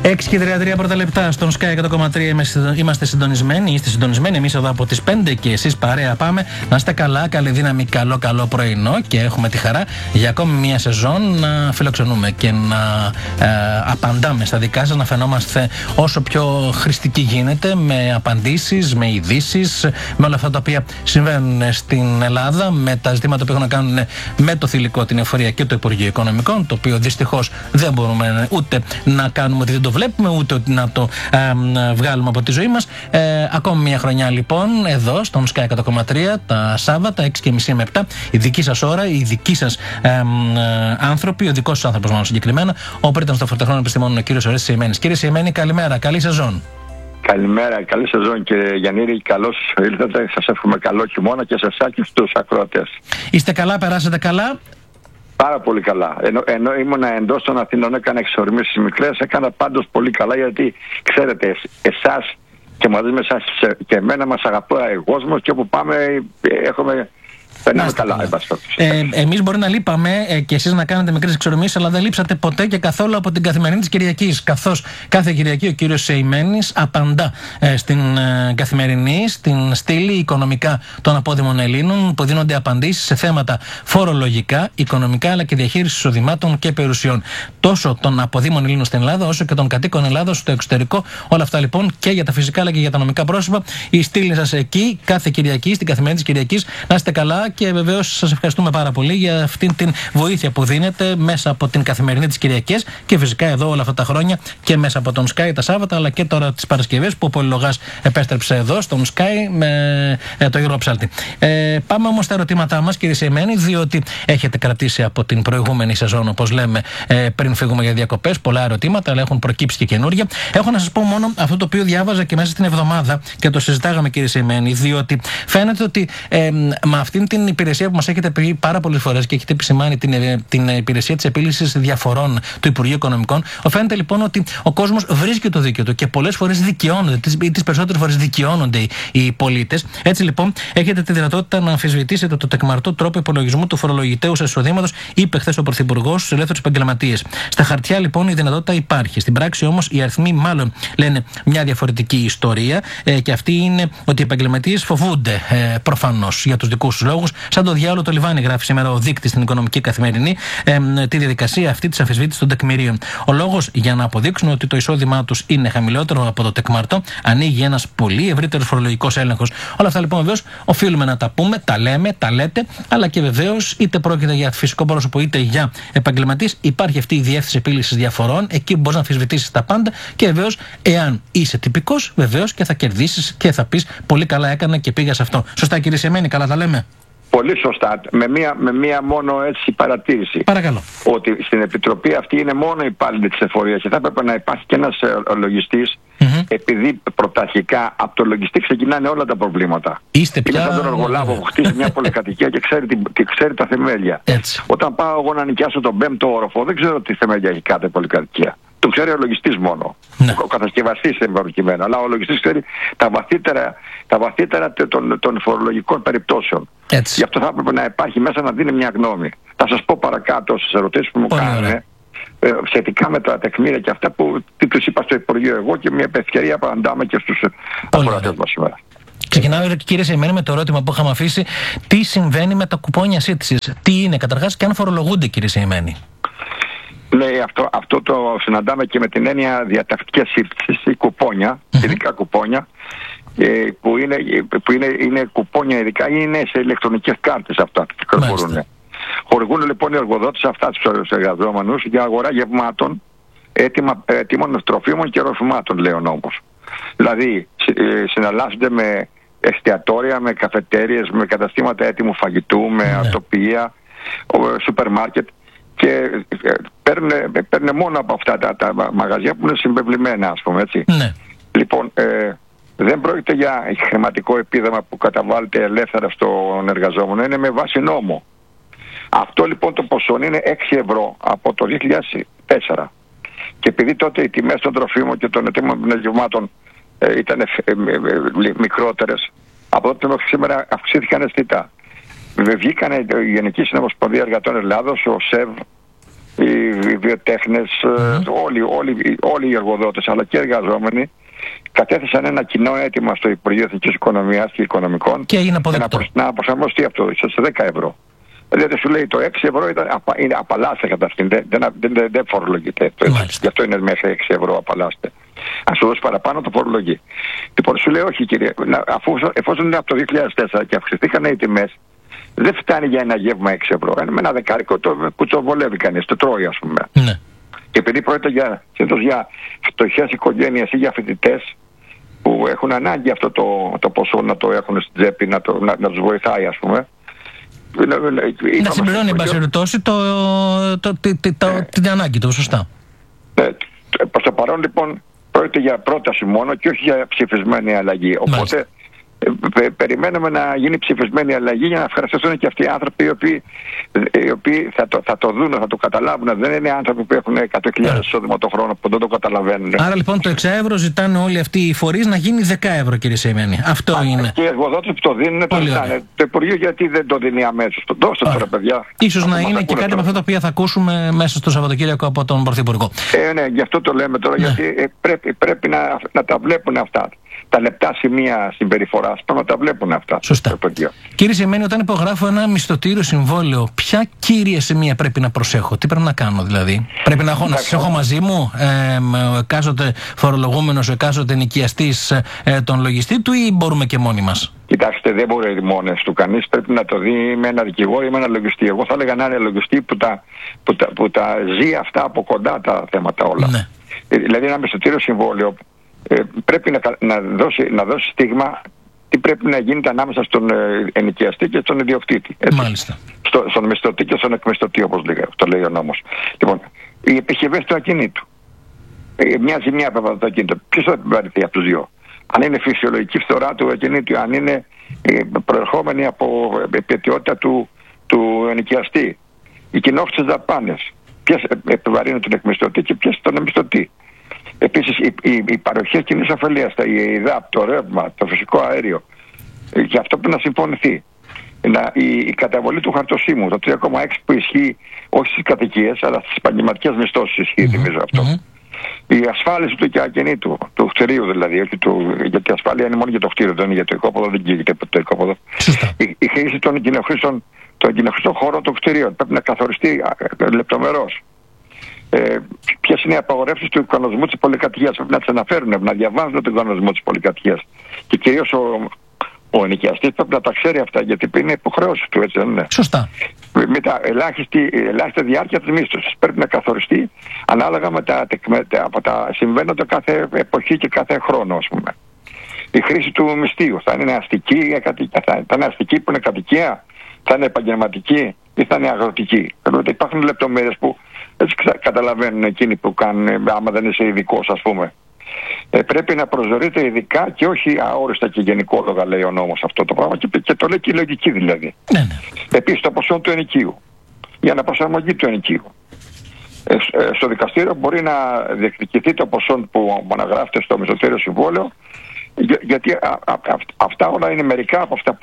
6:33 πρώτα λεπτά στον Sky 100,3 είμαστε συντονισμένοι. Είστε συντονισμένοι εμείς εδώ από τις 5 και εσείς παρέα πάμε. Να είστε καλά, καλή δύναμη, καλό πρωινό και έχουμε τη χαρά για ακόμη μια σεζόν να φιλοξενούμε και να απαντάμε στα δικά σας, να φαινόμαστε όσο πιο χρηστικοί γίνεται με απαντήσεις, με ειδήσεις, με όλα αυτά τα οποία συμβαίνουν στην Ελλάδα, με τα ζητήματα που έχουν να κάνουν με το θηλυκό, την εφορία και το Υπουργείο Οικονομικών, το οποίο δυστυχώς δεν μπορούμε ούτε να κάνουμε ότι δεν το βλέπουμε, ούτε να το βγάλουμε από τη ζωή μας. Ακόμη μια χρονιά λοιπόν εδώ στον Sky 100,3 τα Σάββατα 6:30 με 7, η δική σας ώρα, οι δικοί σας άνθρωποι, ο δικός σας άνθρωπος μάλλον συγκεκριμένα, ο πρίτανος των φορτεχνών επιστημόνων, ο κύριος Ορέστης Σεϊμένης. Κύριε Σεϊμένη, καλημέρα, καλή σεζόν. Καλημέρα, καλή σεζόν κύριε Γιαννήρη, καλώς ήλθατε, σας εύχομαι καλό χειμώνα και σε εσάς και στους ακροατές. Είστε καλά, περάσατε καλά? Πάρα πολύ καλά. Ενώ ήμουνα εντός των Αθηνών, έκανα εξορμήσεις μικρές, έκανα πάντως πολύ καλά, γιατί ξέρετε, εσάς και μαζί με εσάς και εμένα μας αγαπάει ο κόσμος και όπου πάμε έχουμε... Περνάμε καλά, εμείς μπορεί να λείπαμε και εσείς να κάνετε μικρές εξορμήσεις, αλλά δεν λείψατε ποτέ και καθόλου από την καθημερινή της Κυριακής. Καθώς κάθε Κυριακή ο κύριος Σεϊμένης απαντά στην καθημερινή, στην στήλη οικονομικά των απόδημων Ελλήνων, που δίνονται απαντήσεις σε θέματα φορολογικά, οικονομικά, αλλά και διαχείριση εισοδημάτων και περιουσιών. Τόσο των αποδήμων Ελλήνων στην Ελλάδα, όσο και των κατοίκων Ελλάδος στο εξωτερικό. Όλα αυτά λοιπόν και για τα φυσικά αλλά και για τα νομικά πρόσωπα. Η στήλη σας εκεί κάθε Κυριακή, στην καθημερινή της Κυριακής. Να είστε καλά. Και βεβαίως σας ευχαριστούμε πάρα πολύ για αυτήν την βοήθεια που δίνετε μέσα από την καθημερινή της Κυριακής και φυσικά εδώ όλα αυτά τα χρόνια και μέσα από τον Sky τα Σάββατα, αλλά και τώρα τις Παρασκευές που ο Πολυλογάς επέστρεψε εδώ στον Sky με το Γιώργο Ψάλτη. Πάμε όμως στα ερωτήματά μας, κύριε Σεϊμένη, διότι έχετε κρατήσει από την προηγούμενη σεζόν, όπως λέμε, πριν φύγουμε για διακοπές, πολλά ερωτήματα, αλλά έχουν προκύψει και καινούργια. Έχω να σας πω μόνο αυτό το οποίο διάβαζα και μέσα στην εβδομάδα και το συζητάγαμε, κύριε Σεϊμένη, διότι φαίνεται ότι με αυτήν την υπηρεσία που μας έχετε πει πάρα πολλές φορές και έχετε επισημάνει την υπηρεσία της επίλυσης διαφορών του Υπουργείου Οικονομικών, φαίνεται λοιπόν ότι ο κόσμος βρίσκει το δίκαιο του και πολλές φορές δικαιώνονται, τις περισσότερες φορές δικαιώνονται οι πολίτες. Έτσι λοιπόν έχετε τη δυνατότητα να αμφισβητήσετε το τεκμαρτό τρόπο υπολογισμού του φορολογητέου σας εισοδήματος, είπε χθες ο Πρωθυπουργός στους ελεύθερους επαγγελματίες. Στα χαρτιά λοιπόν η δυνατότητα υπάρχει. Στην πράξη όμως οι αριθμοί μάλλον λένε μια διαφορετική ιστορία και αυτή είναι ότι οι επαγγελματίες φοβούνται προφανώς για τους δικούς τους λόγους. Σαν το διάολο το λιβάνι, γράφει σήμερα ο δείκτης στην Οικονομική Καθημερινή, τη διαδικασία αυτή της αμφισβήτησης των τεκμηρίων. Ο λόγος για να αποδείξουν ότι το εισόδημά τους είναι χαμηλότερο από το τεκμαρτό, ανοίγει ένας πολύ ευρύτερος φορολογικός έλεγχος. Όλα αυτά λοιπόν βεβαίως οφείλουμε να τα πούμε, τα λέμε, τα λέτε, αλλά και βεβαίως είτε πρόκειται για φυσικό πρόσωπο είτε για επαγγελματίες, υπάρχει αυτή η διεύθυνση επίλυσης διαφορών, εκεί μπορείς να αμφισβητήσεις τα πάντα και βεβαίως εάν είσαι τυπικός, βεβαίως και θα κερδίσεις και θα πεις πολύ καλά έκανα και πήγα σε αυτό. Σωστά, κύριε Σεϊμένη, καλά τα λέμε? Πολύ σωστά, με μία μόνο έτσι παρατήρηση. Παρακαλώ. Ότι στην Επιτροπή αυτή είναι μόνο υπάλληλοι της εφορίας και θα έπρεπε να υπάρχει και ένας λογιστής, επειδή πρωταρχικά από το λογιστή ξεκινάνε όλα τα προβλήματα. Είστε πια... Είναι σαν τον εργολάβο που χτίσει μια πολυκατοικία και ξέρει τα θεμέλια. Έτσι. Όταν πάω εγώ να νοικιάσω τον 5ο όροφο, δεν ξέρω τι θεμέλια έχει κάθε πολυκατοικία. Το ξέρει ο λογιστής μόνο. Ναι. Ο κατασκευαστής δεν προκειμένου. Αλλά ο λογιστής ξέρει τα βαθύτερα των φορολογικών περιπτώσεων. Έτσι. Γι' αυτό θα έπρεπε να υπάρχει μέσα να δίνει μια γνώμη. Θα σας πω παρακάτω στις ερωτήσεις που μου κάνανε σχετικά με τα τεκμήρια και αυτά που τους είπα στο Υπουργείο εγώ και μια ευκαιρία απαντάμε και στους ακροατές μας σήμερα. Ξεκινάμε, κύριε Σεϊμένη, με το ερώτημα που είχαμε αφήσει. Τι συμβαίνει με τα κουπόνια σύντησης? Τι είναι καταρχάς και αν φορολογούνται, κύριε Σεϊμένη? Ναι, αυτό το συναντάμε και με την έννοια διατακτικής σύντησης ή κουπόνια, ειδικά κουπόνια, που είναι κουπόνια ειδικά ή είναι σε ηλεκτρονικές κάρτες αυτά που κυκλοφορούν. Χορηγούν λοιπόν οι εργοδότες αυτά τους εργαζόμενους για αγορά γευμάτων, έτοιμων τροφίμων και ροφημάτων, λέει ο νόμος. Δηλαδή συναλλάσσονται με εστιατόρια, με καφετέριες, με καταστήματα έτοιμου φαγητού, με αρτοπία, σούπερ μάρκετ και παίρνουν μόνο από αυτά τα μαγαζιά που είναι συμπευλημένα, ας πούμε, έτσι. Ναι. Λοιπόν, δεν πρόκειται για χρηματικό επίδομα που καταβάλλεται ελεύθερα στον εργαζόμενο, είναι με βάση νόμο. Αυτό λοιπόν το ποσό είναι 6 ευρώ από το 2004. Και επειδή τότε οι τιμές των τροφίμων και των έτοιμων πνευμάτων ήταν μικρότερες, από τότε μέχρι σήμερα αυξήθηκαν αισθητά. Βγήκανε η Γενική Συνομοσπονδία Εργατών Ελλάδος, ο ΣΕΒ, οι βιοτέχνες, όλοι οι εργοδότες αλλά και οι εργαζόμενοι κατέθεσαν ένα κοινό αίτημα στο Υπουργείο Εθνικής Οικονομίας και Οικονομικών και έγινε αποδεκτό. Να προσαρμοστεί αυτό σε 10 ευρώ. Δηλαδή σου λέει το 6 ευρώ είναι απαλλάσσεται καταρχήν, δεν φορολογείται. Γι' αυτό είναι μέχρι 6 ευρώ απαλλάσσεται. Αν σου δώσει παραπάνω το φορολογεί. Λοιπόν, σου λέει όχι κύριε, εφόσον είναι από το 2004 και αυξηθήκαν οι τιμές, δεν φτάνει για ένα γεύμα 6 ευρώ. Με ένα δεκάρικο που το βολεύει κανείς, το τρώει ας πούμε. Ναι. Και επειδή πρόκειται για φτωχές οικογένειες ή για φοιτητές που έχουν ανάγκη αυτό το ποσό να το έχουν στην τσέπη, να τους βοηθάει ας πούμε. Να συμπληρώνει εν πάση περιπτώσει την ανάγκη του, σωστά. Προς το παρόν λοιπόν πρόκειται για πρόταση μόνο και όχι για ψηφισμένη αλλαγή. Οπότε περιμένουμε να γίνει ψηφισμένη αλλαγή για να ευχαριστηθούν και αυτοί οι άνθρωποι οι οποίοι θα το δουν, θα το καταλάβουν. Δεν είναι άνθρωποι που έχουν 100.000 εισόδημα το χρόνο που δεν το καταλαβαίνουν. Άρα λοιπόν το 6 ευρώ ζητάνε όλοι αυτοί οι φορείς να γίνει 10 ευρώ, κύριε Σεϊμένη. Αυτό είναι. Και οι εργοδότες που το δίνουν το ζητάνε. Το Υπουργείο γιατί δεν το δίνει αμέσως. Το δώστε τώρα, παιδιά. Ίσως να είναι και κάτι από αυτά τα οποία θα ακούσουμε μέσα στο Σαββατοκύριακο από τον Πρωθυπουργό. Ναι, γι' αυτό το λέμε τώρα, γιατί πρέπει να τα βλέπουν αυτά. Τα λεπτά σημεία συμπεριφοράς πρέπει να τα βλέπουν αυτά. Σωστά. Κύριε Σεϊμένη, όταν υπογράφω ένα μισθωτήριο συμβόλαιο, ποια κύρια σημεία πρέπει να προσέχω, τι πρέπει να κάνω δηλαδή? Πρέπει να σας έχω μαζί μου ο εκάστοτε φορολογούμενος, ο εκάστοτε νοικιαστής, τον λογιστή του, ή μπορούμε και μόνοι μας? Κοιτάξτε, δεν μπορεί μόνος του κανείς, πρέπει να το δει με ένα δικηγόρο ή με ένα λογιστή. Εγώ θα έλεγα να είναι λογιστή που τα ζει αυτά από κοντά τα θέματα όλα. Ναι. Δηλαδή ένα μισθωτήριο συμβόλαιο πρέπει να δώσει στίγμα τι πρέπει να γίνεται ανάμεσα στον ενοικιαστή και στον ιδιοκτήτη. Μάλιστα. Στον μισθωτή και στον εκμισθωτή, όπως το λέει ο νόμος. Λοιπόν, οι επιχειρήσεις του ακινήτου. Μια ζημιά από το ακίνητο. Ποιος θα επιβαρυνθεί από τους δύο? Αν είναι φυσιολογική φθορά του ακινήτου, αν είναι προερχόμενη από επαιτειότητα του ενοικιαστή. Οι κοινόχρηστες δαπάνες. Ποιες επιβαρύνουν τον εκμισθωτή και ποιες τον μισθωτή. Επίσης οι παροχές κοινής ωφελίας, η ΕΙΔΑΠ, το ρεύμα, το φυσικό αέριο, για αυτό πρέπει να συμφωνηθεί. Η καταβολή του χαρτοσύμου, το 3,6 που ισχύει όχι στις κατοικίες αλλά στις επαγγελματικές μισθώσεις ισχύει, θυμίζω αυτό. Η ασφάλιση του ακινήτου, του κτηρίου δηλαδή, γιατί η ασφάλεια είναι μόνο για το κτίριο, δεν είναι για το οικόπεδο, δεν γίνεται το οικόπεδο. Η χρήση των κοινοχρήστων χώρων των κτηρίων πρέπει να καθοριστεί λεπτομερώς. Ποιες είναι οι απαγορεύσεις του κανονισμού της πολυκατοικίας, πρέπει να τις αναφέρουν, να διαβάζουν τον κανονισμό της πολυκατοικίας. Και κυρίως ο ενοικιαστής πρέπει να τα ξέρει αυτά, γιατί είναι υποχρεώσεις του, έτσι δεν είναι? Σωστά. Με τα ελάχιστη διάρκεια της μίσθωσης πρέπει να καθοριστεί ανάλογα από τα συμβαίνοντα κάθε εποχή και κάθε χρόνο, ας πούμε. Η χρήση του μισθείου θα είναι αστική, θα είναι αστική που είναι κατοικία, θα είναι επαγγελματική ή θα είναι αγροτική. Υπάρχουν λεπτομέρειες που έτσι καταλαβαίνουν εκείνοι που κάνουν, άμα δεν είσαι ειδικός, ας πούμε. Πρέπει να προσδιορίζεται ειδικά και όχι αόριστα και γενικόλογα, λέει ο νόμος αυτό το πράγμα, και το λέει και η λογική δηλαδή. Ναι. Επίσης το ποσό του ενοικίου, για να προσαρμογή του ενοικίου. Στο δικαστήριο μπορεί να διεκδικηθεί το ποσό που αναγράφεται στο μισθωτήριο συμβόλαιο, γιατί αυτά όλα είναι μερικά από αυτά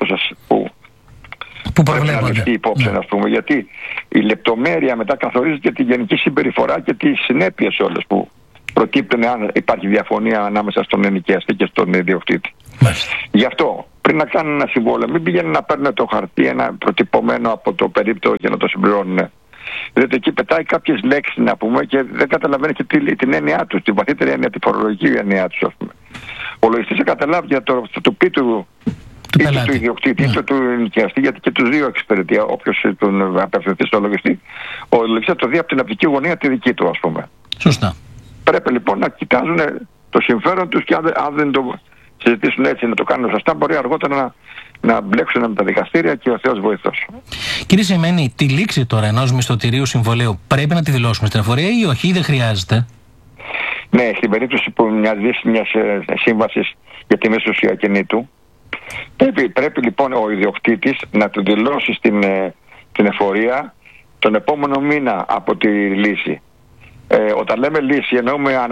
που πρέπει να ληφθεί υπόψη, ας πούμε, γιατί η λεπτομέρεια μετά καθορίζει και τη γενική συμπεριφορά και τις συνέπειες όλες που προκύπτουν αν υπάρχει διαφωνία ανάμεσα στον ενοικιαστή και στον ιδιοκτήτη. Γι' αυτό πριν να κάνουν ένα συμβόλαιο, μην πηγαίνουν να παίρνουν το χαρτί ένα προτυπωμένο από το περίπτωο και να το συμπληρώνουν. Διότι εκεί πετάει κάποιες λέξεις, να πούμε, και δεν καταλαβαίνει και την έννοιά τους, την βαθύτερη έννοια, τη φορολογική έννοια τους, ας πούμε. Ο λογιστής θα καταλάβει για το πει του ιδιοκτήτη, είτε του ενοικιαστή, γιατί και τους δύο εξυπηρετεί. Όποιος τον απευθυνθεί στο λογιστή, ο λογιστής το δει από την οπτική γωνία τη δική του, ας πούμε. Σωστά. Πρέπει λοιπόν να κοιτάζουν το συμφέρον τους και αν δεν το συζητήσουν έτσι, να το κάνουν σωστά, μπορεί αργότερα να μπλέξουν με τα δικαστήρια και ο Θεός βοηθός. Κύριε Σεϊμένη, τη λήξη τώρα ενός μισθωτηρίου συμβολέου πρέπει να τη δηλώσουμε στην εφορία ή όχι, ή δεν χρειάζεται? Ναι, στην περίπτωση που μιας σύμβασης για τη μίσθωση ακινήτου, πρέπει λοιπόν ο ιδιοκτήτης να του δηλώσει στην εφορία τον επόμενο μήνα από τη λύση. Όταν λέμε λύση εννοούμε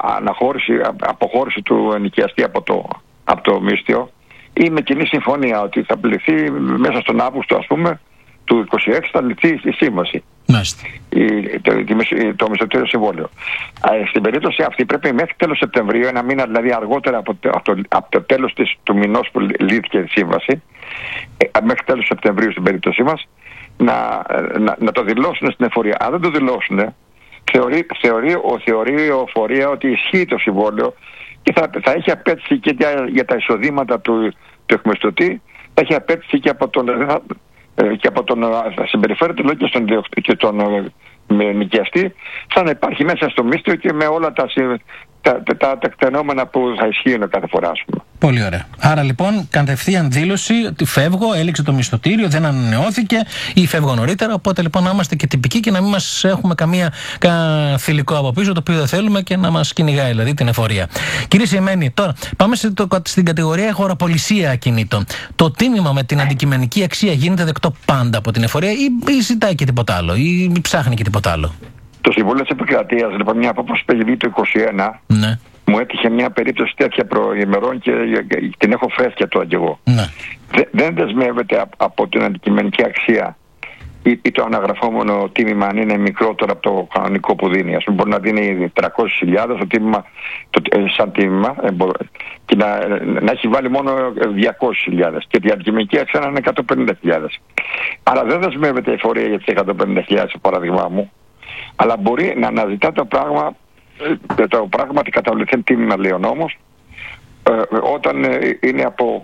αποχώρηση του ενοικιαστή από το μίσθιο ή με κοινή συμφωνία ότι θα πληθεί μέσα στον Αύγουστο, ας πούμε, του 26 θα λυθεί η σύμβαση. το μισθωτήριο συμβόλαιο. Στην περίπτωση αυτή πρέπει μέχρι τέλος Σεπτεμβρίου, ένα μήνα δηλαδή αργότερα από το τέλος του μηνός που λύθηκε η σύμβαση, μέχρι τέλος Σεπτεμβρίου στην περίπτωσή μας, να το δηλώσουν στην εφορία. Αν δεν το δηλώσουν, θεωρεί ο φορέα ότι ισχύει το συμβόλαιο και θα έχει απέτηση και για τα εισοδήματα του εκμισθωτή, θα έχει απέτηση και από τον θα συμπεριφέρεται λόγω και τον νοικιαστή, σαν να υπάρχει μέσα στο μίσθο και με όλα τα τεκτενόμενα που θα ισχύουν κάθε φορά, ας πούμε. Πολύ ωραία. Άρα λοιπόν κατευθείαν δήλωση ότι φεύγω, έληξε το μισθωτήριο, δεν ανανεώθηκε ή φεύγω νωρίτερα. Οπότε λοιπόν να είμαστε και τυπικοί και να μην μας έχουμε κανένα θηλυκό από πίσω, το οποίο δεν θέλουμε και να μας κυνηγάει δηλαδή την εφορία. Κύριε Σεϊμένη, τώρα πάμε στην κατηγορία αγοραπολισία ακινήτων. Το τίμημα με την αντικειμενική αξία γίνεται δεκτό πάντα από την εφορία ή ζητάει και τίποτα άλλο ή ψάχνει και τίποτα άλλο? Το Συμβούλιο της Επικρατείας, λοιπόν, μια απόφαση που έχει βγει το 2021, ναι, μου έτυχε μια περίπτωση τέτοια προημερών και την έχω φρέσκια τώρα κι εγώ. Ναι. Δεν δεσμεύεται από την αντικειμενική αξία ή το αναγραφόμενο τίμημα αν είναι μικρότερο από το κανονικό που δίνει. Ας πούμε, μπορεί να δίνει 300.000 το τίμημα, σαν τίμημα και να έχει βάλει μόνο 200.000 και η αντικειμενική αξία να είναι 150.000. Άρα δεν δεσμεύεται η εφορία για τις 150.000, το παράδειγμά μου, αλλά μπορεί να αναζητά το πράγματι καταβληθέν τίμημα, λέει ο νόμος, όταν είναι από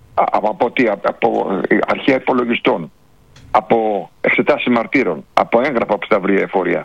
αρχαία υπολογιστών, από εξετάσεις μαρτύρων, από έγγραφα που θα βρει η εφορία,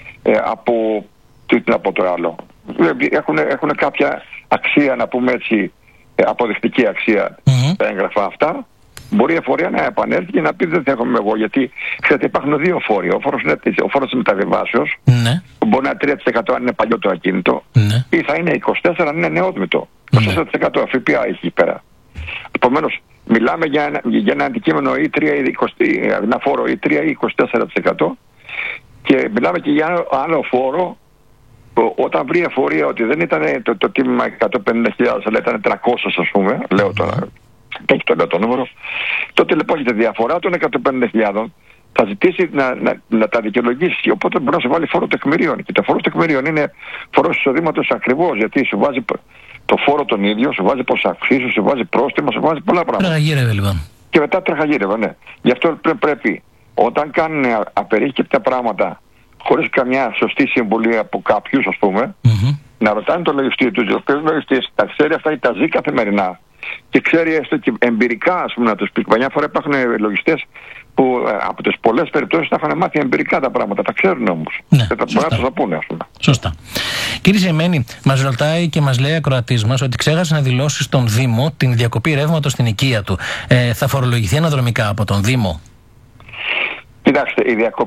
από το άλλο. Έχουν κάποια αξία, να πούμε έτσι, αποδεικτική αξία τα έγγραφα αυτά. Μπορεί η εφορία να επανέλθει και να πει δεν δέχομαι εγώ, γιατί ξέρετε υπάρχουν δύο φόροι. Ο φόρος της μεταβιβάσεως, ναι, που μπορεί να είναι 3% αν είναι παλιό το ακίνητο, ναι, ή θα είναι 24% αν είναι νεόδμητο. 24% ΦΠΑ έχει εκεί πέρα. Επομένως, μιλάμε για ένα αντικείμενο ή 3 ή 20, ένα φόρο ή 3 ή 24%, και μιλάμε και για άλλο φόρο. Όταν βρει η εφορία ότι δεν ήταν το τίμημα 150.000 αλλά ήταν 300, ας πούμε, λέω τώρα, έχει το νούμερο, τότε λοιπόν για τη διαφορά των 150.000 θα ζητήσει να τα δικαιολογήσει, οπότε μπορεί να σου βάλει φόρο τεκμηρίων, και το φόρο τεκμηρίων είναι φόρος εισοδήματος ακριβώς, γιατί σου βάζει το φόρο τον ίδιο, σου βάζει προσαξίσεις, σου βάζει πρόστιμα, σου βάζει πολλά πράγματα. Τραχαγύρευε λοιπόν. Και μετά τραχαγύρευε, ναι. Γι' αυτό πρέπει όταν κάνουν απερίσκεπτα πράγματα χωρίς καμιά σωστή συμβουλή από κάποιους, ας πούμε, να ρωτάνε το λογιστή του, ο οποίος λογιστής τα ξέρει αυτά ή τα ζει καθημερινά και ξέρει έστω και εμπειρικά, ας πούμε, να τους πει. Μια φορά υπάρχουν λογιστές που από τις πολλές περιπτώσεις τα έχουν μάθει εμπειρικά τα πράγματα, τα ξέρουν όμως. Ναι, και θα μπορούν να τους τα πούνε, ας πούμε. Σωστά. Κύριε Σεϊμένη, μας ρωτάει και μας λέει ακροατής μας ότι ξέχασε να δηλώσει στον Δήμο την διακοπή ρεύματος στην οικία του. Θα φορολογηθεί αναδρομικά από τον Δήμο? Κοιτάξτε,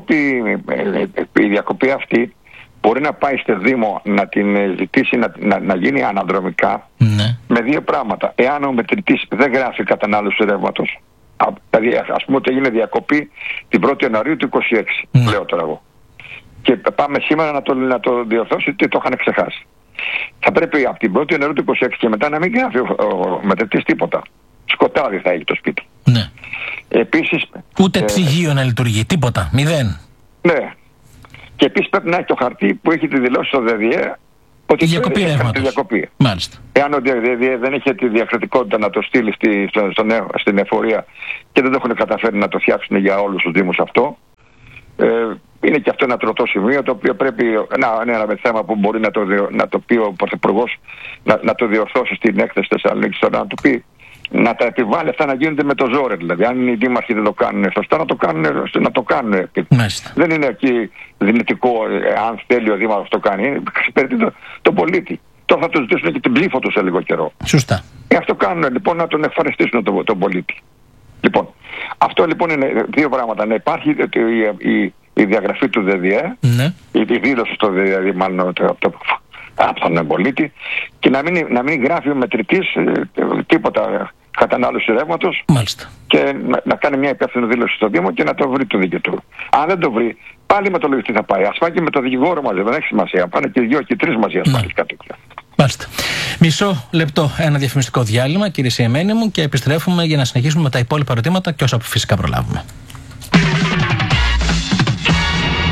η διακοπή αυτή μπορεί να πάει στο Δήμο να την ζητήσει να γίνει αναδρομικά, ναι, με δύο πράγματα. Εάν ο μετρητής δεν γράφει κατανάλωση ρεύματος, δηλαδή ας πούμε ότι έγινε διακοπή την 1η Ιανουαρίου του 26, ναι, λέω τώρα εγώ, και πάμε σήμερα να το διορθώσει ότι το είχαν ξεχάσει. Θα πρέπει από την 1η Ιανουαρίου του 26 και μετά να μην γράφει ο μετρητής τίποτα. Σκοτάδι θα έχει το σπίτι. Ναι. Επίσης, ούτε ψυγείο να λειτουργεί, τίποτα, μηδέν. Ναι. Και επίσης πρέπει να έχει το χαρτί που έχει τη δηλώση στο ΔΔΕ ότι διακοπή ρεύματος. Μάλιστα. Εάν ο ΔΔΕ δεν είχε τη διακριτικότητα να το στείλει στην εφορία και δεν το έχουν καταφέρει να το φτιάξουν για όλους τους Δήμους αυτό, είναι και αυτό ένα τροτό σημείο, το οποίο πρέπει είναι ένα θέμα που μπορεί να το πει ο Πρωθυπουργός, να το διορθώσει στην έκθεση Θεσσαλονίκης, να του πει να τα επιβάλλει αυτά να γίνονται με το ζόρι. Δηλαδή, αν οι δήμαρχοι δεν το κάνουν σωστά, να το κάνουν. Δεν είναι εκεί δυνητικό, αν θέλει ο δήμαρχος το κάνει. Εξυπηρετεί τον πολίτη. Τώρα θα του ζητήσουν και την ψήφο του σε λίγο καιρό. Σωστά. Αυτό κάνουν λοιπόν, να τον ευχαριστήσουν τον πολίτη. Λοιπόν, αυτό λοιπόν είναι δύο πράγματα. Να υπάρχει η διαγραφή του ΔΔΕ, ναι, η δήλωση στο ΔΔΕ, μάλλον από τον πολίτη, και να μην γράφει ο μετρητής τίποτα κατανάλωση ρεύματος, και να κάνει μια υπεύθυνη δήλωση στο Δήμο και να το βρει το δίκαιο του. Αν δεν το βρει, πάλι με το λογιστή θα πάει. Ας πάει και με το δικηγόρο μαζί, δεν έχει σημασία. Πάνε και 2 και 3 μαζί, ας πάει κάτι τέτοιο. Μάλιστα. Μισό λεπτό, ένα διαφημιστικό διάλειμμα, κύριε Σεϊμένη μου, και επιστρέφουμε για να συνεχίσουμε με τα υπόλοιπα ερωτήματα και όσα φυσικά προλάβουμε.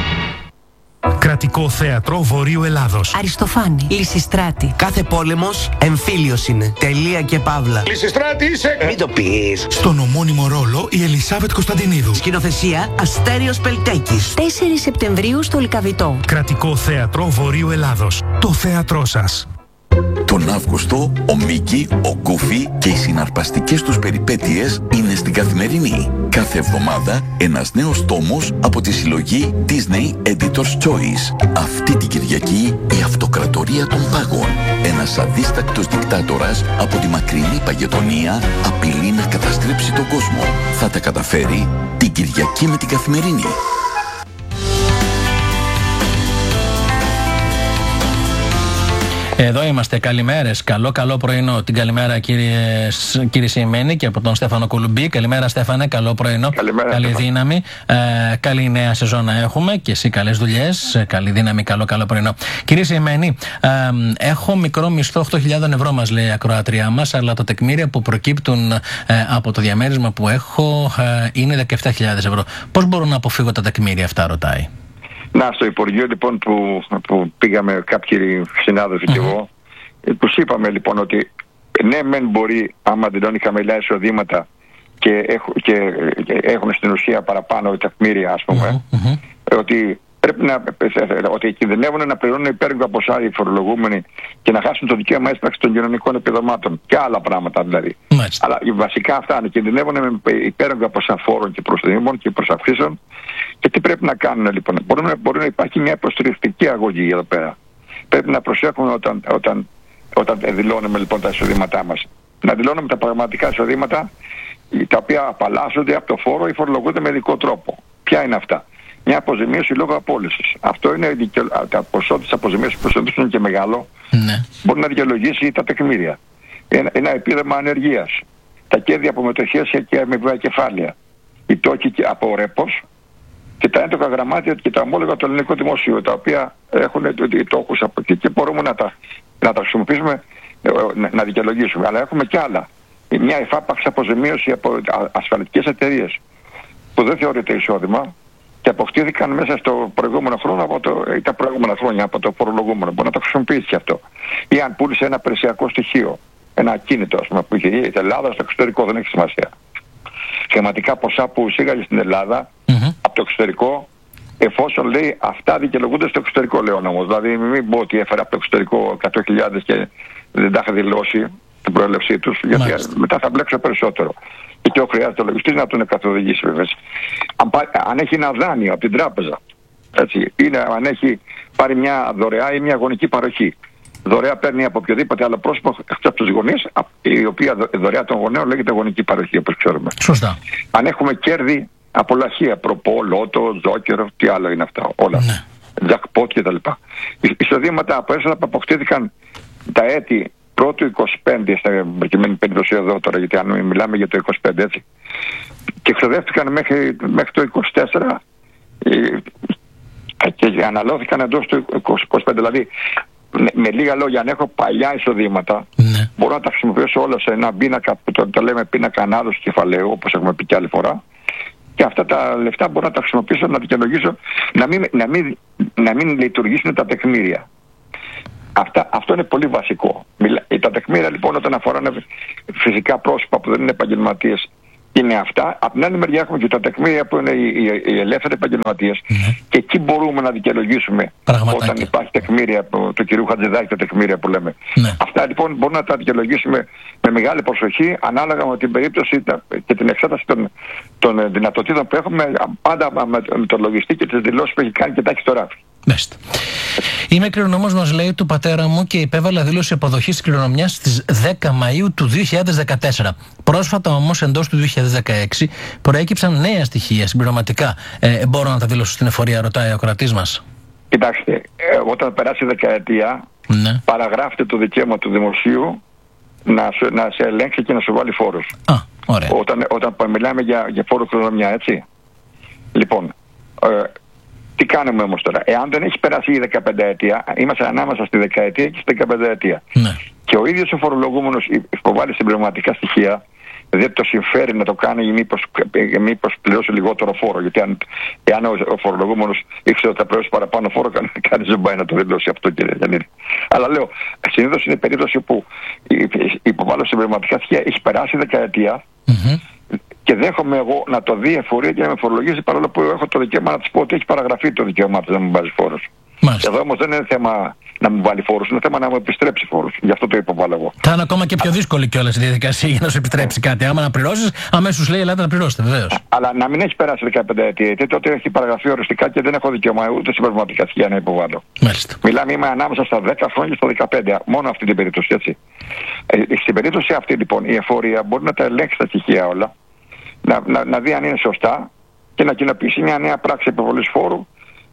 Κρατικό Θέατρο Βορείου Ελλάδος. Αριστοφάνη. Λυσιστράτη. Κάθε πόλεμος εμφύλιος είναι. Τελεία και παύλα. Λυσιστράτη είσαι! Μην το πεις. Στον ομώνυμο ρόλο η Ελισάβετ Κωνσταντινίδου. Σκηνοθεσία Αστέριος Πελτέκης. 4 Σεπτεμβρίου στο Λυκαβητό. Κρατικό Θέατρο Βορείου Ελλάδος. Το θέατρό σας. Τον Αύγουστο, ο Μίκη, ο Γκούφι και οι συναρπαστικές τους περιπέτειες είναι στην Καθημερινή. Κάθε εβδομάδα ένας νέος τόμος από τη συλλογή Disney Editor's Choice. Αυτή την Κυριακή η Αυτοκρατορία των Πάγων. Ένας αδίστακτος δικτάτορας από τη μακρινή Παγετονία απειλεί να καταστρέψει τον κόσμο. Θα τα καταφέρει την Κυριακή με την Καθημερινή. Εδώ είμαστε. Καλημέρες. Καλό πρωινό. Την καλημέρα κύριε Σιμένη και από τον Στέφανο Κολουμπή. Καλημέρα Στέφανε, καλό πρωινό. Καλημέρα, καλή Στέφανο. δύναμη. Καλή νέα σεζόν να έχουμε και εσύ καλές δουλειές. Καλή δύναμη, καλό πρωινό. Κύριε Σιμένη, έχω μικρό μισθό 8.000 ευρώ μας λέει η ακροάτριά μας, αλλά τα τεκμήρια που προκύπτουν από το διαμέρισμα που έχω είναι 17.000 ευρώ. Πώς μπορώ να αποφύγω τα τεκμήρια αυτά, ρωτάει. Στο Υπουργείο λοιπόν που πήγαμε κάποιοι συνάδελφοι και εγώ, τους είπαμε λοιπόν ότι ναι μεν μπορεί άμα δηλώνει χαμηλά εισοδήματα και έχουν στην ουσία παραπάνω τεκμήρια ας πούμε, ότι πρέπει ότι κινδυνεύουν να πληρώνουν υπέρογκα ποσά οι φορολογούμενοι και να χάσουν το δικαίωμα έσπραξη των κοινωνικών επιδομάτων και άλλα πράγματα δηλαδή. Μάλιστα. Αλλά βασικά αυτά κινδυνεύουν με υπέρογκα ποσά φόρων και προσθέμων και προσαυξήσεων. Και τι πρέπει να κάνουν λοιπόν? Μπορεί να υπάρχει μια υποστηρικτική αγωγή εδώ πέρα. Πρέπει να προσέχουμε όταν δηλώνουμε λοιπόν τα εισοδήματά μας. Να δηλώνουμε τα πραγματικά εισοδήματα τα οποία απαλλάσσονται από το φόρο ή φορολογούνται με ειδικό τρόπο. Ποια είναι αυτά? Μια αποζημίωση λόγω απόλυσης. Αυτό είναι τα ποσό της αποζημίωσης που είναι και μεγάλο. Ναι. Μπορεί να δικαιολογήσει τα τεκμήρια. Ένα επίδομα ανεργίας. Τα κέρδη από μετοχές και αμοιβαία κεφάλαια. Οι τόκοι από ρέπος. Και τα έντοκα γραμμάτια και τα ομόλογα του ελληνικού δημοσίου, τα οποία έχουν τόκους από εκεί και μπορούμε να τα χρησιμοποιήσουμε, να δικαιολογήσουμε. Αλλά έχουμε και άλλα. Μια εφάπαξ αποζημίωση από ασφαλιστικές εταιρείες που δεν θεωρείται εισόδημα και αποκτήθηκαν μέσα στο προηγούμενο χρόνο τα προηγούμενα χρόνια από το φορολογούμενο. Μπορεί να το χρησιμοποιήσει και αυτό. Ή αν πούλησε ένα περιουσιακό στοιχείο, ένα ακίνητο ας πούμε, που είχε η Ελλάδα στο εξωτερικό, δεν έχει σημασία. Σχηματικά ποσά που εισήγαγε στην Ελλάδα από το εξωτερικό, εφόσον λέει αυτά δικαιολογούνται στο εξωτερικό, λέω όμως. Δηλαδή, μην πω ότι έφερε από το εξωτερικό 100.000 και δεν τα είχα δηλώσει την προέλευσή τους, γιατί μετά θα μπλέξω περισσότερο. Και χρειάζεται ο λογιστής να τον καθοδηγήσει, βέβαια. Αν έχει ένα δάνειο από την τράπεζα, έτσι, αν έχει πάρει μια δωρεά ή μια γονική παροχή. Δωρεά παίρνει από οποιοδήποτε άλλο πρόσωπο από τους γονείς, η οποία δωρεά των γονέων λέγεται γονική παροχή, όπως ξέρουμε. Σωστά. Αν έχουμε κέρδη από λαχεία, προπό, λότο, ζόκερο, τι άλλο είναι αυτά, όλα. Ναι. Τζακπότ κτλ. Εισοδήματα από έσοδα που αποκτήθηκαν τα έτη πρώτου 25, στην προκειμένη περίπτωση εδώ τώρα, γιατί αν μιλάμε για το 25 έτσι, και εξοδεύτηκαν μέχρι το 24 και αναλώθηκαν εντός του 25. Δηλαδή, με λίγα λόγια, αν έχω παλιά εισοδήματα, μπορώ να τα χρησιμοποιήσω όλα σε ένα πίνακα που το λέμε πίνακα ανάδοση κεφαλαίου, όπως έχουμε πει και άλλη φορά. Και αυτά τα λεφτά μπορώ να τα χρησιμοποιήσω, να δικαιολογήσω, να μην λειτουργήσουν τα τεκμήρια. Αυτό είναι πολύ βασικό. Τα τεκμήρια λοιπόν όταν αφοράνε φυσικά πρόσωπα που δεν είναι επαγγελματίες είναι αυτά. Από την άλλη μεριά έχουμε και τα τεκμήρια που είναι οι ελεύθεροι επαγγελματίες. Και εκεί μπορούμε να δικαιολογήσουμε όταν υπάρχει τεκμήρια του κυρίου Χατζηδάκη, τα τεκμήρια που λέμε. Αυτά λοιπόν μπορούμε να τα δικαιολογήσουμε με μεγάλη προσοχή ανάλογα με την περίπτωση και την εξέταση των δυνατοτήτων που έχουμε, πάντα με το λογιστή και τις δηλώσεις που έχει κάνει και τα έχει στο ράφι. Μάλιστα. Είμαι κληρονόμος, μας λέει, του πατέρα μου και υπέβαλα δήλωση αποδοχής της κληρονομιάς στις 10 Μαΐου του 2014. Πρόσφατα όμως, εντός του 2016, προέκυψαν νέα στοιχεία συμπληρωματικά. Μπορώ να τα δηλώσω στην εφορία, ρωτάει ο ακροατής μας. Κοιτάξτε, όταν περάσει η δεκαετία, παραγράφεται το δικαίωμα του δημοσίου να σε ελέγξει και να σου βάλει φόρους. Ωραία. Όταν μιλάμε για φόρο κληρονομιά, έτσι. Λοιπόν, τι κάνουμε όμως τώρα? Εάν δεν έχει περάσει η 15ετία, είμαστε ανάμεσα στη δεκαετία και στη 15ετία. Και ο ίδιος ο φορολογούμενος υποβάλλει συμπληρωματικά στοιχεία δεν το συμφέρει να το κάνει ή μήπως πληρώσει λιγότερο φόρο. Γιατί εάν ο φορολογούμενος ήξερε ότι θα πληρώσει παραπάνω φόρο, κανείς δεν πάει να το δηλώσει αυτό, κύριε Γιαννίδη. Αλλά λέω, συνήθως είναι περίπτωση που η υποβάλλωση σε πνευματικά στοιχεία έχει περάσει δεκαετία. Και δέχομαι εγώ να το δει η εφορία και να με φορολογήσει, παρόλο που έχω το δικαίωμα να της πω ότι έχει παραγραφεί το δικαίωμά της να μου βάζει φόρους. Εδώ όμως δεν είναι θέμα να μου βάλει φόρους, είναι θέμα να μου επιστρέψει φόρους. Γι' αυτό το υποβάλλω εγώ. Θα είναι ακόμα και πιο δύσκολη κιόλας η διαδικασία για να σου επιστρέψει κάτι. Άμα να πληρώσεις, αμέσως λέει ελάτε να πληρώσετε, βεβαίως. Αλλά να μην έχει περάσει 15 ετία, τότε έχει παραγραφεί οριστικά και δεν έχω δικαίωμα ούτε στην πνευματικά στοιχεία να υποβάλλω. Μάλιστα. Μιλάμε, είμαι ανάμεσα στα 10 χρόνια και στα 15, μόνο αυτή την περίπτωση, έτσι. Στην περίπτωση αυτή λοιπόν η εφορία μπορεί να τα ελέγξει τα στοιχεία όλα, να δει αν είναι σωστά και να κοινοποιήσει μια νέα πράξη επιβολής φόρου,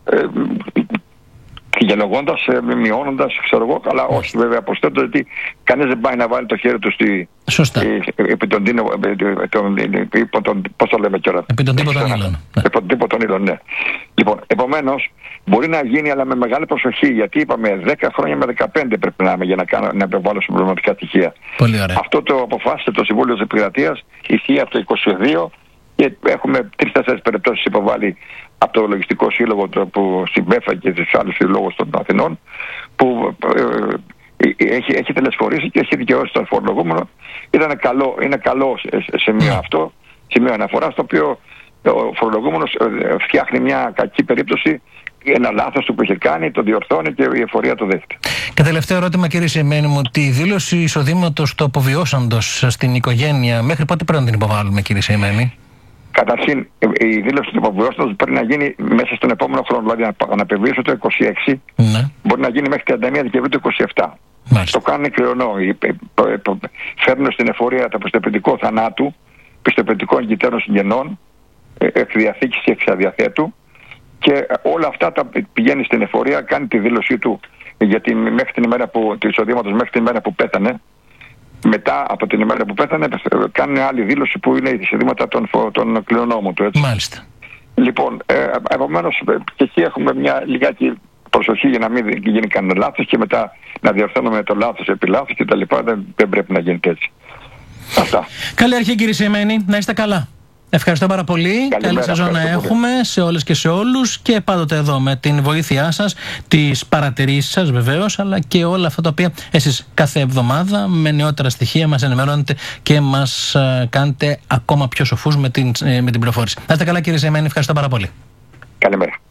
κυγελογώντας, μειώνοντας, ξέρω εγώ, αλλά όχι βέβαια προσθέτω, γιατί κανείς δεν πάει να βάλει το χέρι του επί τον πώς το λέμε τώρα. Επί τον τύπο των ύλων. Επί τον τύπο των ύλων, ναι. Λοιπόν, επομένως, μπορεί να γίνει, αλλά με μεγάλη προσοχή, γιατί είπαμε 10 χρόνια με 15 πρέπει να είμαι για να επιβάλλω συμπληρωματικά στοιχεία. Πολύ ωραία. Αυτό το αποφάσισε το Συμβούλιο της Επικρατείας, ισχύει από το 22 και έχουμε 3-4 περιπτώσεις υποβάλει από το Λογιστικό Σύλλογο που στην ΠΕΦΑ και στις άλλες συλλόγους των Αθηνών, που έχει τελεσφορήσει και έχει δικαιώσει τον φορολογούμενο. Είναι καλό σημείο αυτό, σημείο αναφοράς, το οποίο ο φορολογούμενος φτιάχνει μια κακή περίπτωση, ένα λάθος του που είχε κάνει, το διορθώνει και η εφορία το δέχεται. Και τελευταίο ερώτημα, κύριε Σεϊμένη μου, τη δήλωση εισοδήματος του αποβιώσαντος στην οικογένεια, μέχρι πότε πρέπει να την υποβάλουμε, κύριε Σεϊμένη? Καταρχήν, η δήλωση του υποβιώσαντος πρέπει να γίνει μέσα στον επόμενο χρόνο, δηλαδή να απεβίωσε το 26, ναι. Μπορεί να γίνει μέχρι 31 Δεκεμβρίου του 27. Μάλιστα. Το κάνουν κληρονό. Φέρνουν στην εφορία το πιστοποιητικό θανάτου, πιστοποιητικό εγκυτέρων συγγενών, εκδιαθήκης και εξαδιαθέτου, και όλα αυτά τα πηγαίνει στην εφορία, κάνει τη δήλωσή του γιατί μέχρι την ημέρα του εισοδήματος μέχρι την ημέρα που πέθανε. Μετά από την ημέρα που πέθανε κάνει άλλη δήλωση που είναι οι εισοδήματα των κληρονόμων του, έτσι. Μάλιστα. Λοιπόν, επομένως και εκεί έχουμε μια λιγάκι προσοχή για να μην γίνει κανένα λάθος και μετά να διορθώνουμε το λάθος επί λάθος και τα λοιπά. Δεν πρέπει να γίνεται έτσι. Αυτά. Καλή αρχή, κύριε Σεϊμένη, να είστε καλά. Ευχαριστώ πάρα πολύ. Καλή σεζόν να έχουμε σε όλες και σε όλους, και πάντοτε εδώ με την βοήθειά σας, τις παρατηρήσεις σας βεβαίως, αλλά και όλα αυτά τα οποία εσείς κάθε εβδομάδα με νεότερα στοιχεία μας ενημερώνετε και μας κάνετε ακόμα πιο σοφούς με την πληροφόρηση. Να είστε καλά, κύριε Σεϊμένη, ευχαριστώ πάρα πολύ. Καλημέρα.